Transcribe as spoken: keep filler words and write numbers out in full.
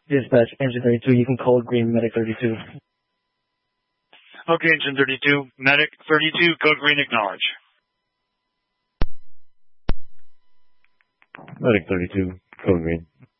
Dispatch, Engine thirty-two, you can code green, Medic thirty-two. Okay, Engine thirty-two, Medic thirty-two, code green, acknowledge. Medic thirty-two, code green.